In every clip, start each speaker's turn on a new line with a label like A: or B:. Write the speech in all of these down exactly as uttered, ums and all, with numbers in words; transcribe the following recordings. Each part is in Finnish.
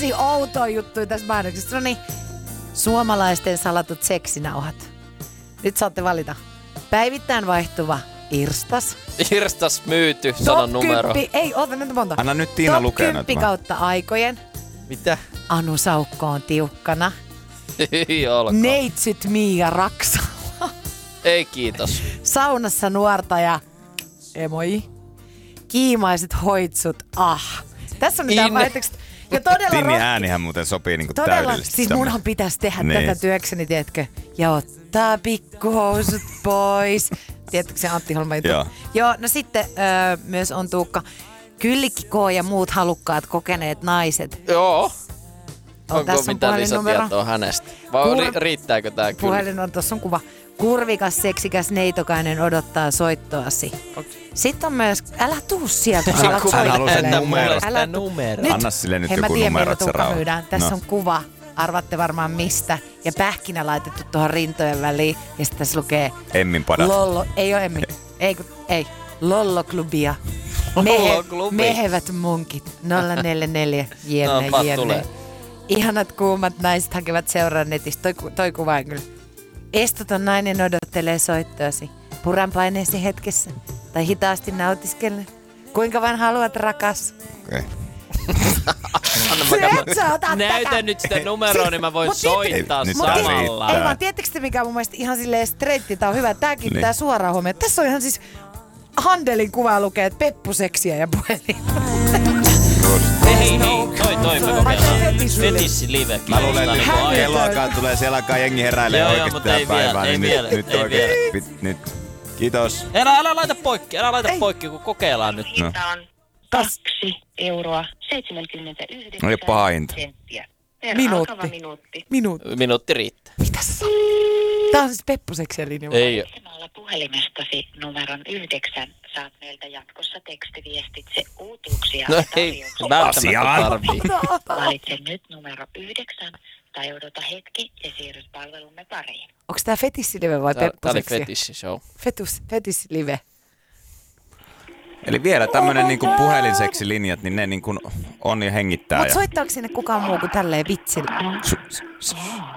A: outoa juttuja tässä mainoksessa. No niin, suomalaisten salatut seksinauhat. Nyt saatte valita. Päivittäin vaihtuva Irstas.
B: Irstas myyty, sano numero.
A: kymppi, ei, oota nyt monta.
C: Anna nyt Tiina
A: Top
C: lukea
A: kymppi
C: näitä.
A: kautta aikojen.
B: Mitä?
A: Anu Saukko on tiukkana.
B: Ei olkoon.
A: Neitsyt Miia Raksala.
B: Ei kiitos.
A: Saunassa nuorta ja emoi. Kiimaiset hoitsut, ah. Tässä on nyt tämä vaihteeksi. Ja todella
C: Tinni
A: rohki.
C: äänihän muuten sopii niinku
A: Todella,
C: täydellisesti.
A: siis
C: tämmönen.
A: munhan pitäisi tehdä
C: niin.
A: tätä työkseni, tiedätkö? Ja ottaa pikkuhousut pois. Tiedätkö se Antti Holma juttu?
C: Joo.
A: Joo, no sitten öö, myös on Tuukka. Kyllikki K ja muut halukkaat kokeneet naiset.
B: Joo.
A: On,
B: Onko
A: tässä on
B: mitään
A: puhelinnumero.
B: lisätietoa hänestä? Vai
A: Kur-
B: ri- riittääkö tää kyllä?
A: Puhelin on, tuossa on kuva. Kurvikas, seksikäs, neitokainen odottaa soittoasi. Sitten on myös, älä tuu sieltä, kun alat
C: Hän haluaa sen
A: soittelemaan.
C: numeron.
A: Älä tuu.
B: numero.
A: Nyt.
C: Anna sille nyt
A: Hei, mä
C: joku
A: tiedän,
C: numero,
A: millä
C: että se
A: Tuukka
C: rauha.
A: myydään. Tässä
C: No.
A: on kuva. Arvatte varmaan mistä. Ja pähkinä laitettu tuohon rintojen väliin. Ja sitten tässä lukee
C: Emmin padat.
A: Lollo. Ei ole Emmi. Ei, kun, ei. Lollo-klubia. Mehe,
B: Lollo-klubi.
A: mehevät munkit. nolla neljä neljä. Jenne,
B: No, pat
A: jenne.
B: tulee.
A: Ihanat kuumat naiset hakevat seuraa netistä. Toi, ku- toi kuva on kyllä. Estoton nainen odottelee soittoasi. Puran paineesi hetkessä. Tai hitaasti nautiskellen. Kuinka vain haluat, rakas.
C: Okay.
B: Anna
A: Se
B: mä katson.
A: et sä ota
B: Näytä
A: tätä.
B: nyt sitä numeroa, niin mä voin
A: Mut tiedätkö-
B: soittaa
C: Ei, nyt
A: Mutta
C: tää
B: samalla.
C: riittää.
A: ei vaan, tiedättekö te mikä on mun mielestä ihan silleen streitti, tää on hyvä, tää kiinnittää
C: Niin.
A: suoraan huomioon. Tässä on ihan siis Handelin kuva lukee, että peppuseksiä ja puhelin.
B: Hei, hei, toi, toi me
A: Ai,
B: kokeillaan.
A: fetissi live.
B: Fetissi live.
C: Mä luulen, että
B: Kiinnostaa
C: nyt
B: niinku
C: kello
B: aivan.
C: alkaa tulee, siellä alkaa jengi heräilee
B: Joo, joo,
C: oikeesti
B: mutta
C: tää
B: ei vielä,
C: päivää.
B: ei
C: Niin
B: vielä,
C: nyt, nyt
B: ei
C: oikeesti,
B: vielä.
C: pit- nyt. Kiitos.
B: Älä, älä laita poikki, älä laita
A: Ei.
B: poikki, kun kokeillaan nyt.
C: No.
D: Hinta on kaksi euroa seitsemänkymmentäyhdeksän
C: Ei oo paha hinta.
D: senttiä. Per
A: Minuutti.
D: alkava minuutti.
A: Minuutti.
B: Minuutti riittää.
A: Mitä sä sanot? Tää on siis peppuseksiä linja.
B: Ei,
D: Samalla puhelimestasi numeron yhdeksän saat meiltä jatkossa tekstiviestitse uutuuksia
B: no
D: ja
B: ei,
D: tarjouksia.
B: välttämättä tarvii.
D: Valitse nyt numero yhdeksän tai odota hetki ja siirryt palvelumme pariin.
A: Onks tää fetissilive vai
B: Tää, tää oli
A: peppuseksiä?
B: fetissi show.
A: Fetus, fetissilive.
C: Eli vielä tämmönen niinku puhelinseksilinjat, niin ne niinku on ja hengittää.
A: Mut
C: Ja...
A: soittaako sinne kukaan muu kuin tälleen vitsillä?
C: Su- su- su-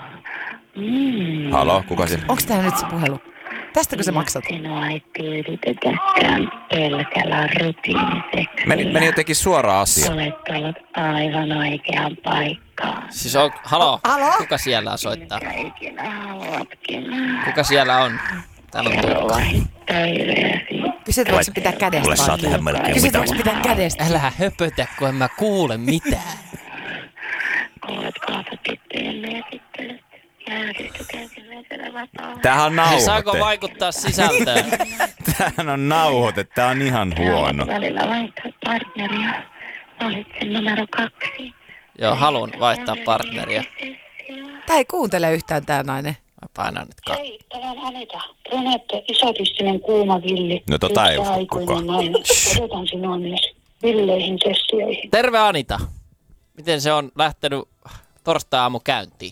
C: Halo, kuka siellä?
A: Onks tää nyt se puhelu? Tästäkö sä maksat?
D: Sinua ei tyydytetäkään pelkällä rutiiniseksillä.
C: Meni, meni jotenkin suoraan asia.
D: Olet tullut aivan oikeaan paikkaan.
B: Siis on, halo,
A: Halo?
B: kuka siellä soittaa?
D: Mikä ikinä haluatkin.
B: Kuka siellä on? Täällä on Tuukka.
D: Toiveesi.
A: Kysyt, voiko se pitää kädestä
C: Mulle saa
A: vaan
C: tehdä
A: kiinni?
C: melkein
A: Kysyt,
C: mitä
A: voiko se pitää kädestä?
B: Älä höpötä, kun en mä kuule mitään.
D: Olet kaasatyttöjen merkittelyt. Jäädytkö käsiläisellä vapaa?
C: Tämähän on
B: Niin saako
C: nauhoite.
B: vaikuttaa sisältöön?
C: Tämähän on nauhoite. Tää on ihan huono.
D: Välillä vaihtaa partneria. Valitse numero kaksi.
B: Joo, haluan vaihtaa partneria.
A: Tää ei kuuntele yhtään tää nainen.
B: Mä painan nyt ka-
D: Hei, täällä on Anita. Brunette, isotistinen kuuma villi.
C: No tota ei
D: Pitkä
C: usko
D: aikuinen
C: kukaan.
D: nainen. Odotan sinua myös villeihin sessioihin.
B: Terve Anita. Miten se on lähtenyt torstai-aamu käyntiin?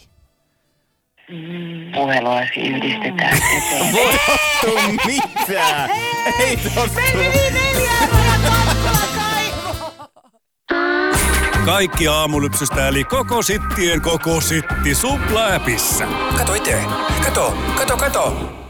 D: Puheluasi yhdistetään eteen.
C: Tottu mitään! Ei tottu!
E: Kaikki aamulypsystä eli koko sittien koko sitti supla-äpissä.
F: Kato itse. Kato, kato, kato.